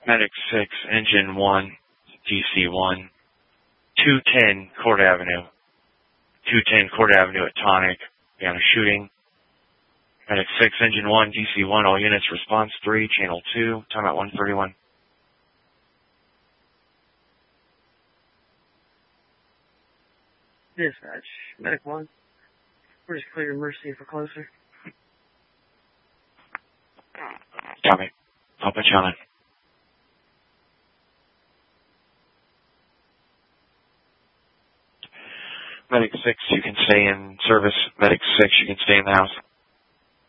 Medic 6, Engine 1, DC-1, 210 Court Avenue. 210 Court Avenue at Tonic. Began a shooting. Medic 6, Engine 1, DC-1, all units, response 3, Channel 2, time at 1:31. Dispatch, Medic 1. We're just clear emergency for closer. Copy. I'll put you on it. Medic 6, you can stay in service. Medic 6, you can stay in the house.